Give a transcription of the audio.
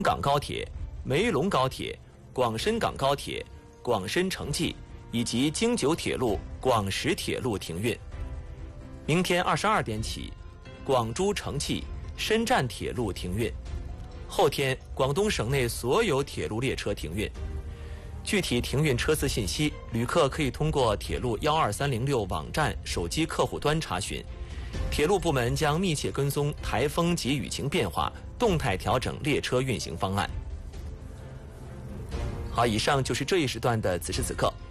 港高铁、梅陇高铁、广深港高铁、广深城际以及京九铁路、广石铁路停运。明天22点起，广珠城际、深湛铁路停运。后天，广东省内所有铁路列车停运。具体停运车次信息，旅客可以通过铁路12306网站手机客户端查询。铁路部门将密切跟踪台风及雨情变化，动态调整列车运行方案。好，以上就是这一时段的此时此刻。